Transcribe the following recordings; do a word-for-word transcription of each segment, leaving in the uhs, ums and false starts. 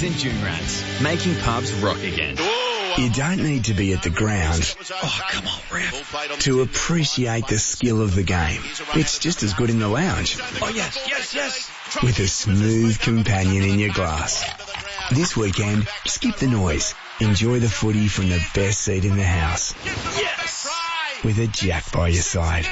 Reds and June Rats, making pubs rock again. You don't need to be at the ground Oh, come on, ref. to appreciate the skill of the game. It's just as good in the lounge Oh, yes, yes, yes. with a smooth companion in your glass. This weekend, skip the noise. Enjoy the footy from the best seat in the house Yes. with a Jack by your side.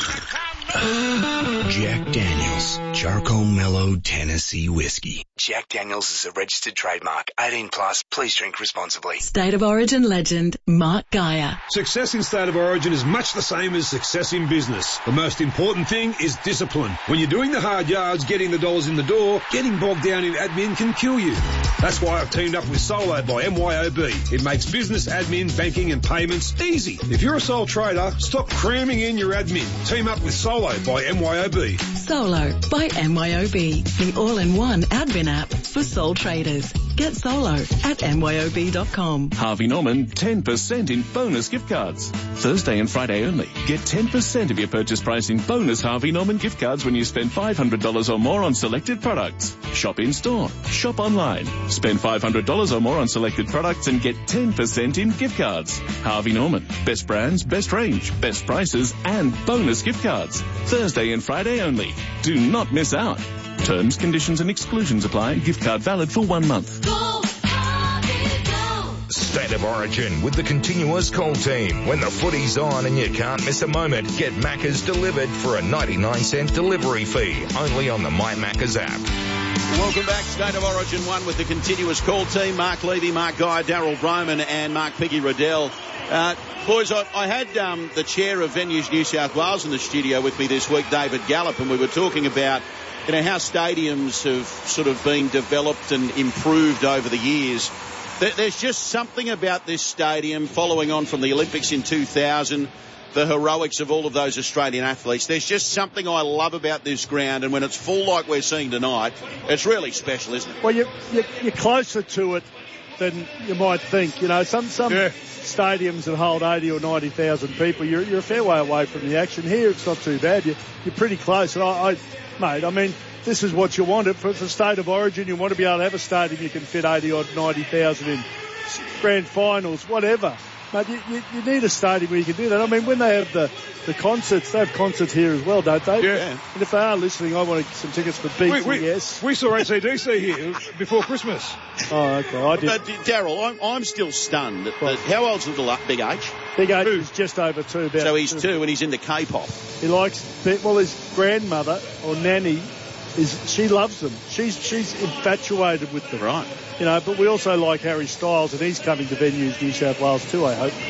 Jack Daniels, Charcoal Mellow Tennessee Whiskey. Jack Daniels is a registered trademark. eighteen plus. Please drink responsibly. State of Origin legend, Mark Geyer. Success in State of Origin is much the same as success in business. The most important thing is discipline. When you're doing the hard yards, getting the dollars in the door, getting bogged down in admin can kill you. That's why I've teamed up with Solo by M Y O B. It makes business admin, banking and payments easy. If you're a sole trader, stop cramming in your admin. Team up with Solo by M Y O B. Solo by M Y O B, the all-in-one admin app for sole traders. Get Solo at M Y O B dot com. Harvey Norman, ten percent in bonus gift cards. Thursday and Friday only. Get ten percent of your purchase price in bonus Harvey Norman gift cards when you spend five hundred dollars or more on selected products. Shop in store. Shop online. Spend five hundred dollars or more on selected products and get ten percent in gift cards. Harvey Norman. Best brands, best range, best prices and bonus gift cards. Thursday and Friday only. Do not miss out. Terms, conditions and exclusions apply. Gift card valid for one month. Go, Harvey, go. State of Origin with the continuous call team. When the footy's on and you can't miss a moment, get Macca's delivered for a ninety-nine cent delivery fee. Only on the My Macca's app. Welcome back, State of Origin one with the continuous call team. Mark Levy, Mark Guy, Daryl Broman and Mark Piggy Riddell. Uh, boys, I, I had um, the chair of Venues New South Wales in the studio with me this week, David Gallup, and we were talking about you know, how stadiums have sort of been developed and improved over the years. There, there's just something about this stadium, following on from the Olympics in two thousand, the heroics of all of those Australian athletes. There's just something I love about this ground, and when it's full like we're seeing tonight, it's really special, isn't it? Well, you're, you're, you're closer to it than you might think. You know, some some yeah. stadiums that hold eighty or ninety thousand people, you're, you're a fair way away from the action. Here, it's not too bad. You're, you're pretty close. And I, I, mate, I mean, this is what you want. For the State of Origin, you want to be able to have a stadium you can fit eighty or ninety thousand in. Grand finals, whatever. But you, you, you need a stadium where you can do that. I mean, when they have the, the concerts, they have concerts here as well, don't they? Yeah. And if they are listening, I want some tickets for B T S. We, we, we saw A C D C here before Christmas. Oh, okay. I did. But, Daryl, I'm, I'm still stunned. That, that, how old's little Big H? Big H is just over two. About so he's two. two and he's into K-pop. He likes, well, his grandmother or nanny, is she loves them. She's she's infatuated with them. Right. You know, but we also like Harry Styles, and he's coming to Venues New South Wales too, I hope.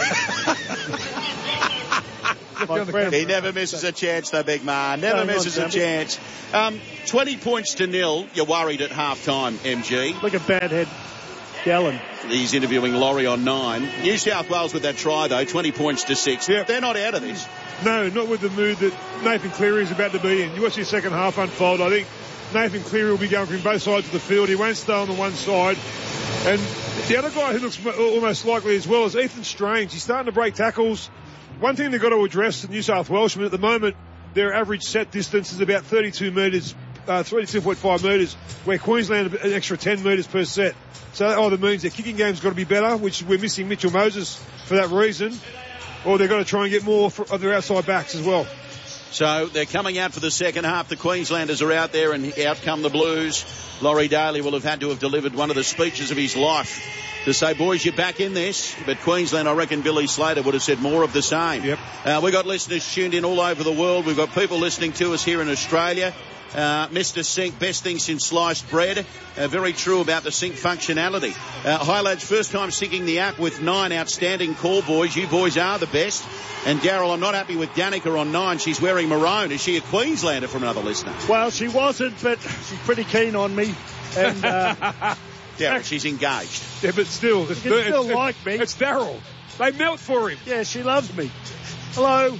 He never misses a chance, though, big man. Never no, misses a chance. Um, twenty points to nil. You're worried at half-time, M G. Look at Badhead Gallen. He's interviewing Laurie on nine. New South Wales with that try, though, twenty points to six. Yep. They're not out of this. No, not with the mood that Nathan Cleary is about to be in. You watch his second half unfold, I think Nathan Cleary will be going from both sides of the field. He won't stay on the one side. And the other guy who looks almost likely as well is Ethan Strange. He's starting to break tackles. One thing they've got to address, the New South Welshmen, at the moment, their average set distance is about thirty-two metres, uh, thirty-two point five metres, where Queensland an extra ten metres per set. So that either means their kicking game's got to be better, which we're missing Mitchell Moses for that reason, or they've got to try and get more for, of their outside backs as well. So they're coming out for the second half. The Queenslanders are out there, and out come the Blues. Laurie Daly will have had to have delivered one of the speeches of his life to say, boys, you're back in this. But Queensland, I reckon Billy Slater would have said more of the same. Yep. Uh, we've got listeners tuned in all over the world. We've got people listening to us here in Australia. Uh, Mister Sink, best thing since sliced bread. Uh, very true about the Sink functionality. Uh, hi, lads, first time syncing the app with nine. Outstanding call, boys. You boys are the best. And, Daryl, I'm not happy with Danica on nine. She's wearing maroon. Is she a Queenslander from another listener? Well, she wasn't, but she's pretty keen on me. And, uh... Daryl, she's engaged. Yeah, but still. It's, you can still it's, like me. It's Daryl. They melt for him. Yeah, she loves me. Hello.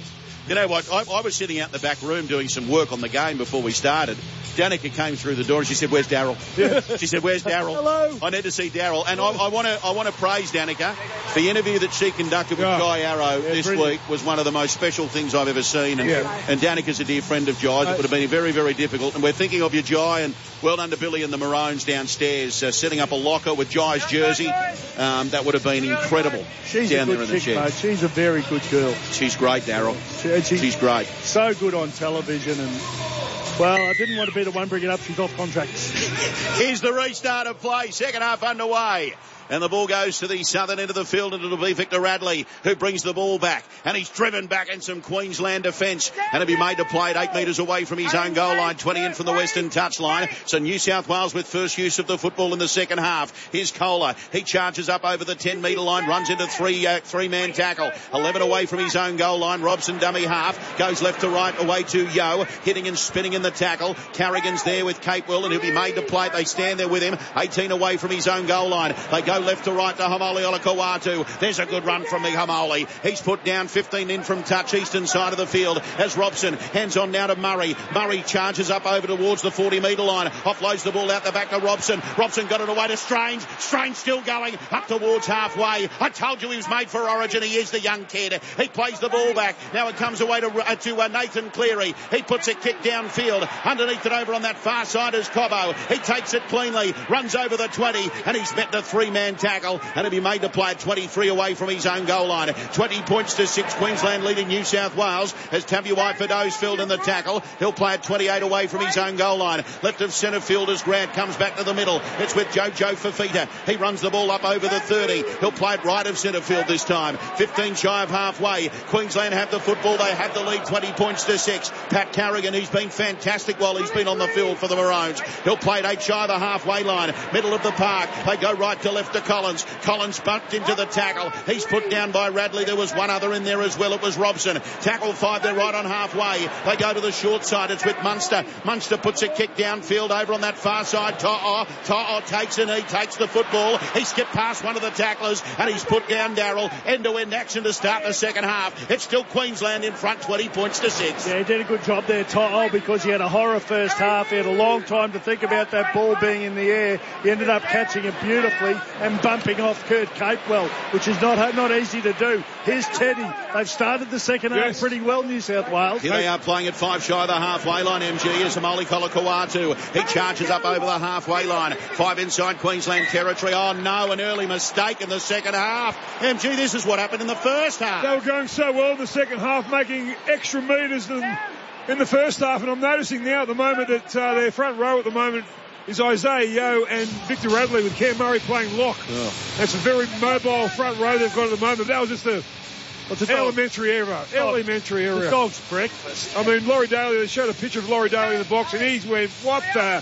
You know what? I, I was sitting out in the back room doing some work on the game before we started. Danica came through the door and she said, "Where's Daryl?" Yeah. She said, "Where's Daryl?" Hello. I need to see Daryl. And I, I want to I want to praise Danica. The interview that she conducted with oh. Guy Arrow yeah, this brilliant. week was one of the most special things I've ever seen. And, yeah. and Danica's a dear friend of Jai's. It would have been very, very difficult. And we're thinking of you, Jai, and well done to Billy and the Maroons downstairs, uh, setting up a locker with Jai's jersey. Um, that would have been incredible. She's down a there good in the chick, shed. mate. She's a very good girl. She's great, Daryl. She, she, she's great. So good on television and... Well, I didn't want to be the one bringing it up. She's off contract. Here's the restart of play. Second half underway. And the ball goes to the southern end of the field, and it'll be Victor Radley who brings the ball back. And he's driven back in some Queensland defence. And it'll be made to play at eight metres away from his own goal line, twenty in from the western touchline. So New South Wales with first use of the football in the second half. Here's Kohler. He charges up over the ten metre line, runs into three, uh, three-man tackle. eleven away from his own goal line. Robson dummy half. Goes left to right away to Yo. Hitting and spinning in the tackle. Carrigan's there with Capewell, and he'll be made to play. They stand there with him. eighteen away from his own goal line. They go left to right to Hamoli Olakawatu. There's a good run from the Hamoli. He's put down fifteen in from touch, eastern side of the field as Robson hands on now to Murray. Murray charges up over towards the forty metre line. Offloads the ball out the back to Robson. Robson got it away to Strange. Strange still going up towards halfway. I told you he was made for Origin. He is the young kid. He plays the ball back. Now it comes away to, uh, to uh, Nathan Cleary. He puts a kick downfield. Underneath it over on that far side is Cobbo. He takes it cleanly. Runs over the twenty and he's met the three-man tackle. And he'll be made to play at twenty-three away from his own goal line. twenty points to six. Queensland leading New South Wales as Tabuai Fido's filled in the tackle. He'll play at twenty-eight away from his own goal line. Left of centre field as Grant comes back to the middle. It's with Jojo Fafita. He runs the ball up over the thirty. He'll play it right of centre field this time. fifteen shy of halfway. Queensland have the football. They have the lead, twenty points to six. Pat Carrigan, he's been fantastic while he's been on the field for the Maroons. He'll play it eight shy of the halfway line. Middle of the park. They go right to left to Collins. Collins bumped into the tackle. He's put down by Radley. There was one other in there as well. It was Robson. Tackle five. They're right on halfway. They go to the short side. It's with Munster. Munster puts a kick downfield over on that far side. To'o. To'o takes it. He takes the football. He skipped past one of the tacklers and he's put down Darrell. End-to-end action to start the second half. It's still Queensland in front, twenty points to six. Yeah, he did a good job there, To'o, because he had a horror first half. He had a long time to think about that ball being in the air. He ended up catching it beautifully and bumping off Kurt Capewell, which is not not easy to do. Here's Teddy. They've started the second yes. half pretty well, New South Wales. Here they are playing at five shy of the halfway line, M G. Is Amoli Kolokawatu. He charges up over the halfway line. Five inside Queensland territory. Oh, no, an early mistake in the second half. M G, this is what happened in the first half. They were going so well in the second half, making extra metres than in the first half, and I'm noticing now at the moment that uh, their front row at the moment is Isaiah Yo and Victor Radley with Cam Murray playing lock. Oh. That's a very mobile front row they've got at the moment. That was just a elementary error. Elementary error. The dog's breakfast. I mean, Laurie Daly, they showed a picture of Laurie Daly in the box and he's went, what the...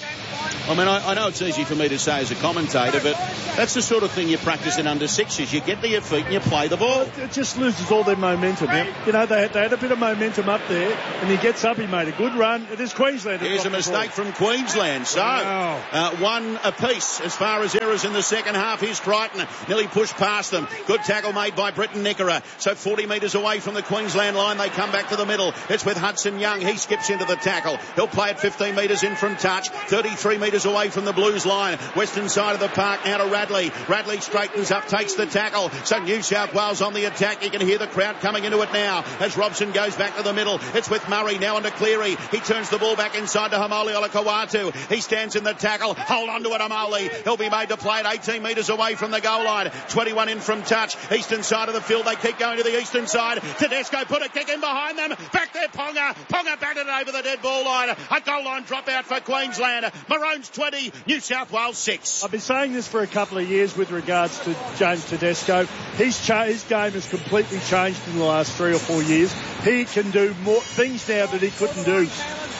I mean, I, I know it's easy for me to say as a commentator, but that's the sort of thing you practice in under sixes. You get to your feet and you play the ball. It just loses all their momentum. You know, they had, they had a bit of momentum up there, and he gets up, he made a good run. It is Queensland. Here's a mistake from Queensland. So, wow. uh, one apiece as far as errors in the second half. Here's Crichton, nearly pushed past them. Good tackle made by Britton Nickera. So forty metres away from the Queensland line, they come back to the middle. It's with Hudson Young. He skips into the tackle. He'll play it fifteen metres in from touch, thirty-three metres away from the Blues line. Western side of the park now to Radley. Radley straightens up, takes the tackle. So New South Wales on the attack. You can hear the crowd coming into it now as Robson goes back to the middle. It's with Murray now into Cleary. He turns the ball back inside to Hamoli Olakawatu. He stands in the tackle. Hold on to it, Hamoli. He'll be made to play at eighteen metres away from the goal line. twenty-one in from touch. Eastern side of the field. They keep going to the eastern side. Tedesco put a kick in behind them. Back there, Ponga. Ponga batted it over the dead ball line. A goal line drop out for Queensland. Maroons twenty, New South Wales six. I've been saying this for a couple of years with regards to James Tedesco. His, cha- his game has completely changed in the last three or four years. He can do more things now that he couldn't do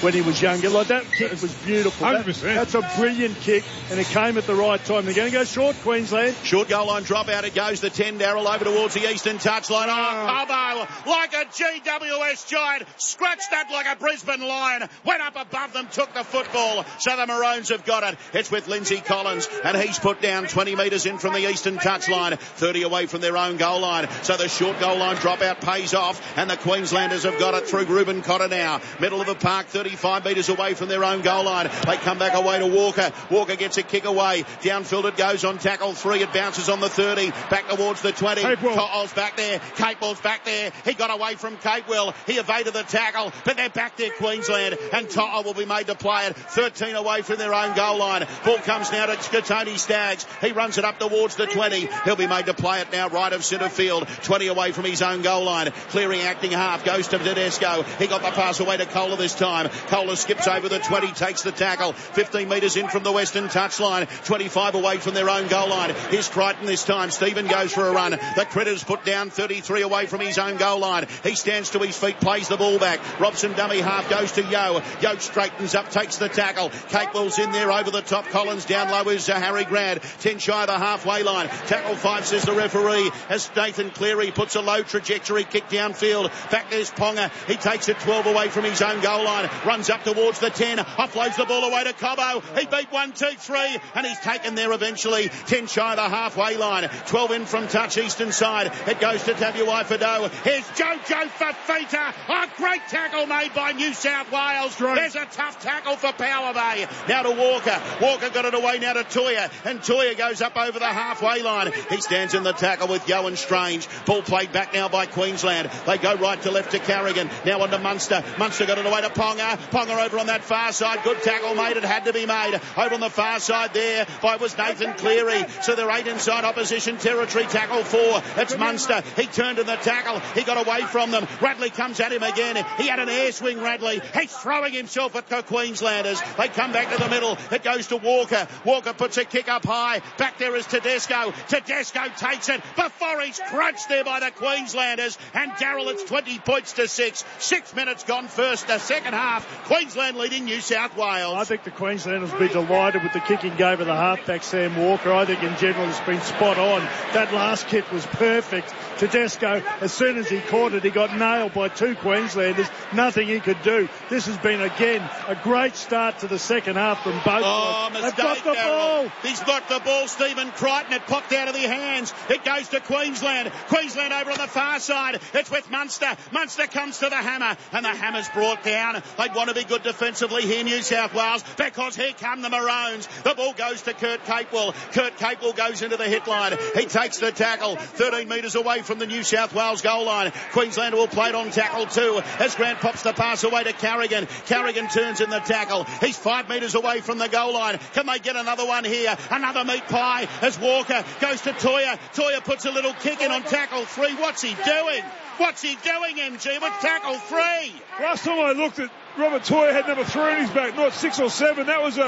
when he was younger. Like, that kick was beautiful. one hundred percent. That, that's a brilliant kick, and it came at the right time. They're going to go short, Queensland. Short goal line drop out. It goes the ten. Darryl over towards the eastern touchline. Oh, Cobo, like a G W S giant, scratched that like a Brisbane Lion, went up above them, took the football. So the Maroons have got it. It's with Lindsay Collins, and he's put down twenty metres in from the eastern touchline, thirty away from their own goal line. So the short goal line drop out pays off, and the Queenslanders have got it through Ruben Cotter now. Middle of the park, thirty-five metres away from their own goal line. They come back away to Walker. Walker gets a kick away. Downfield it goes on tackle three. It bounces on the thirty. Back towards the twenty. To'o's back there. Capewell's back there. He got away from Capewell. He evaded the tackle, but they're back there, Queensland, and To'o will be made to play it. thirteen away from their own goal line. Ball comes now to Tony Staggs. He runs it up towards the twenty. He'll be made to play it now right of centre field. twenty away from his own goal line. Clearing acting half. Goes to Tedesco. He got the pass away to Kohler this time. Kohler skips over the twenty. Takes the tackle. fifteen metres in from the western touchline. twenty-five away from their own goal line. Here's Crichton this time. Stephen goes for a run. The Critters put down thirty-three away from his own goal line. He stands to his feet, plays the ball back. Robson dummy half goes to Yo. Yo straightens up, takes the tackle. Capewell's in there over the top. Collins down low is uh, Harry Grant. ten shy of the halfway line. Tackle five, says the referee, as Nathan Cleary puts a low trajectory kick downfield. Back there's Ponga. He takes it twelve away from his own goal line. Runs up towards the ten. Offloads the ball away to Cobo. He beat one, two, three, and he's taken there eventually. ten shy of the halfway line. twelve in from touch eastern side. It goes to Tabuai-Fidow. Here's Jojo Fafita. A great tackle made by New South Wales. There's a tough tackle for Power Bay. Now to Walker. Walker got it away now to Toya, and Toya goes up over the halfway line. He stands in the tackle with Yo and Strange. Ball played back now by Queensland. They go right to left to Carrigan. Now on to Munster. Munster got it away to Ponga. Ponga over on that far side. Good tackle made. It had to be made. Over on the far side there by was Nathan Cleary. So they're eight inside opposition territory. Tackle four. It's Munster. He turned in the tackle. He got away from them. Radley comes at him again. He had an air swing, Radley. He's throwing himself at the Queenslanders. They come back to the middle. It goes to Walker. Walker puts a kick up high. Back there is Tedesco. Tedesco takes it before he's crunched there by the Queenslanders. And Darryl, it's twenty points to six. Six minutes gone first. The second half. Queensland leading New South Wales. I think the Queenslanders will be delighted with the kicking game of the halfback, Sam Walker. I think in general it's been spot on. That last kick was perfect. Tedesco, as soon as he caught it, he got nailed by two Queenslanders. Nothing he could do. This has been, again, a great start to the second half from both Oh, sides. mistake, They've got the Darryl. ball. He's got the ball, Stephen Crichton. It popped out of their hands. It goes to Queensland. Queensland over on the far side. It's with Munster. Munster comes to the hammer, and the hammer's brought down. They want to be good defensively here, New South Wales, because here come the Maroons. The ball goes to Kurt Capewell. Kurt Capewell goes into the hit line. He takes the tackle, thirteen metres away from the New South Wales goal line. Queensland will play it on tackle two as Grant pops the pass away to Carrigan. Carrigan turns in the tackle. He's five metres away from the goal line. Can they get another one here? Another meat pie as Walker goes to Toya. Toya puts a little kick in on tackle three. What's he doing? What's he doing, M G, with tackle three? Last time I looked at Robert Toya had number three on his back, not six or seven. That was a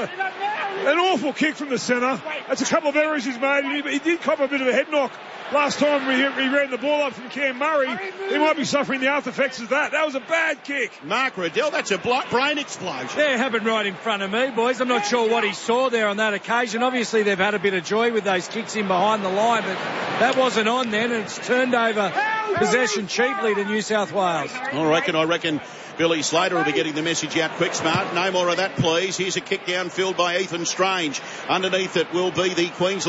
an awful kick from the centre. That's a couple of errors he's made. He, he did cop a bit of a head knock last time he, he ran the ball up from Cam Murray. He might be suffering the after effects of that. That was a bad kick. Mark Riddell, that's a brain explosion. Yeah, it happened right in front of me, boys. I'm not sure what he saw there on that occasion. Obviously, they've had a bit of joy with those kicks in behind the line, but that wasn't on then, and it's turned over possession cheaply to New South Wales. I reckon, I reckon Billy Slater will be getting the message out quick, smart. No more of that, please. Here's a kick downfield by Ethan Strange. Underneath it will be the Queensland